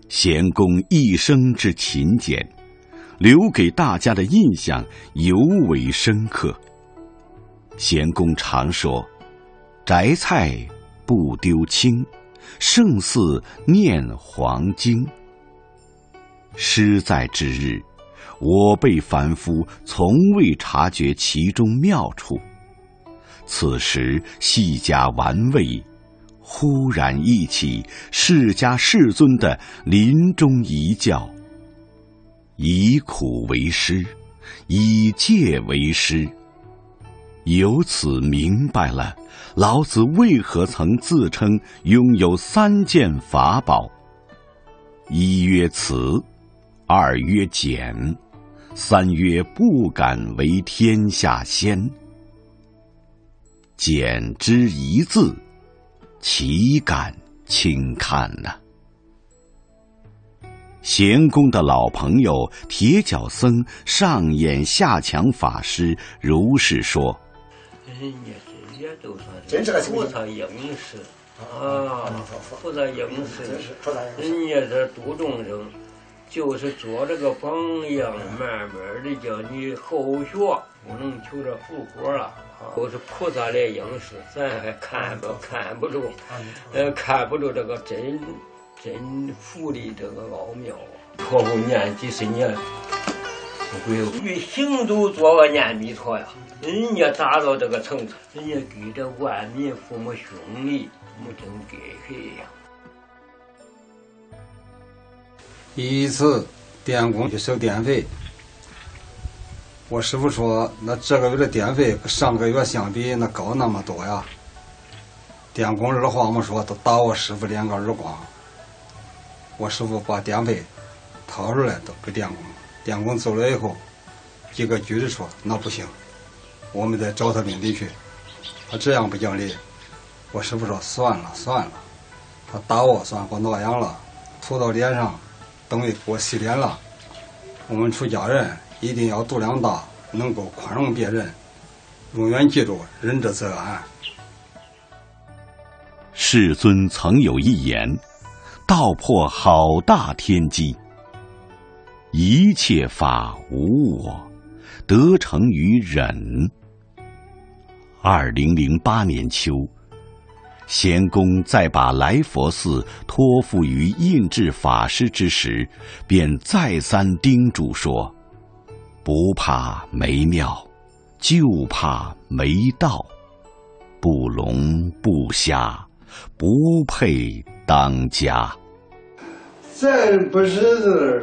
贤公一生之勤俭，留给大家的印象尤为深刻。贤公常说：“摘菜不丢青，胜似念黄经。”诗在之日，我辈凡夫从未察觉其中妙处。此时细加玩味，忽然忆起释迦世尊的临终遗教：以苦为师，以戒为师。由此明白了老子为何曾自称拥有3件法宝：一曰慈，二曰俭，三曰不敢为天下先。俭之一字，岂敢轻看呢？贤公的老朋友铁脚僧上演下强法师如是说：“ 人家这些都算真是个菩萨应时啊，菩萨应时，人家这度众生，就是做这个榜样，慢慢的叫你后学，不能求着复活了。都是菩萨来应时，咱还看不住，看不住这个真福的这个奥妙啊！托付念几十年，不会与行走做个念弥陀呀。人家达到这个层次，人家给这万民父母兄弟，我真给谁呀？ 一次电工去收电费，我师傅说，那这个月的电费跟上个月相比，那高那么多呀。电工二话没说，都打我师傅2个耳光。我师傅把电费掏出来都给电工，电工走了以后，几个局的说那不行，我们得找他领地去，他这样不讲理。我师傅说算了，他打我算给我挠痒了，涂到脸上，等于给我洗脸了。我们出家人一定要度量大，能够宽容别人，永远记住仁者则安。 世尊曾有一言，道破好大天机：一切法无我，得成于忍。2008年秋，贤公在把来佛寺托付于印制法师之时，便再三叮嘱说：不怕没庙，就怕没道，不聋不瞎，不配当家。 咱不识字，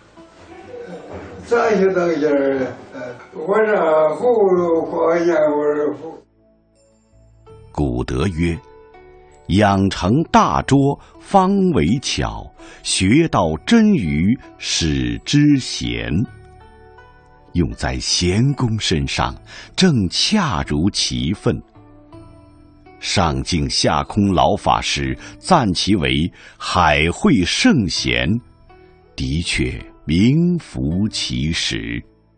咋去当家呢？我这葫芦画眼我不。 古德曰：养成大拙，方为巧；学到真愚，使之贤。用在贤公身上，正恰如其分。上净下空老法师赞其为海会圣贤，的确名副其实。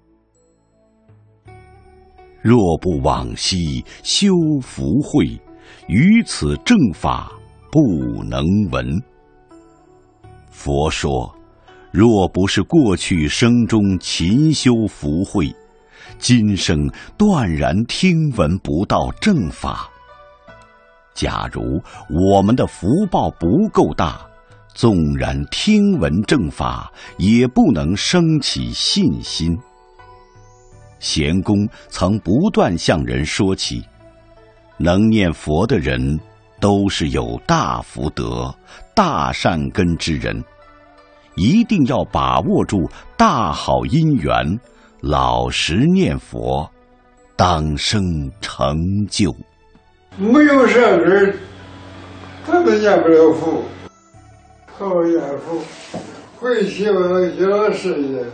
若不往昔修福慧，于此正法不能闻。佛说，若不是过去生中勤修福慧，今生断然听闻不到正法。假如我们的福报不够大，纵然听闻正法，也不能生起信心。贤公曾不断向人说起，能念佛的人都是有大福德、大善根之人，一定要把握住大好因缘，老实念佛，当生成就。 没有善根，他都念不了佛。好念佛，会希望小事业。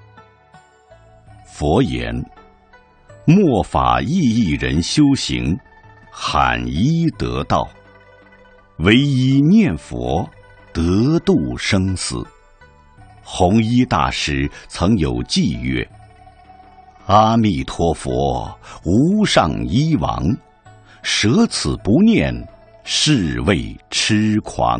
佛言：末法意义人修行，罕一得道。唯一念佛，得度生死。弘一大师曾有偈曰：阿弥陀佛，无上一王，舍此不念，是谓痴狂。